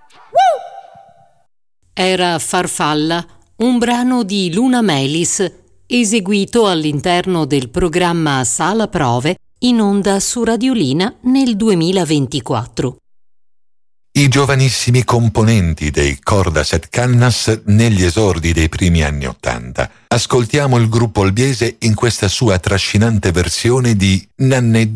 Era Farfalla, un brano di Luna Melis, eseguito all'interno del programma Sala Prove, in onda su Radiolina nel 2024. I giovanissimi componenti dei Cordaset Cannas negli esordi dei primi anni '80. Ascoltiamo il gruppo olbiese in questa sua trascinante versione di Nanneddu